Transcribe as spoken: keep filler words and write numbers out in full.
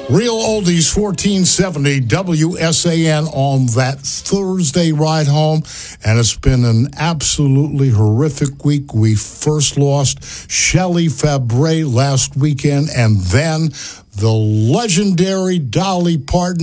Real Oldies fourteen seventy W S A N on that Thursday ride home. And it's been an absolutely horrific week. We first lost Shelley Fabre last weekend, and then the legendary Dolly Parton.